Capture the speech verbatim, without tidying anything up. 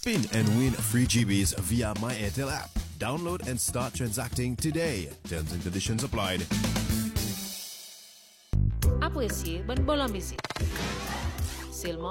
Spin and win free G Bs via My Airtel app. Download and start transacting today. Terms and conditions applied. Apa isi ban bola misi? Silmo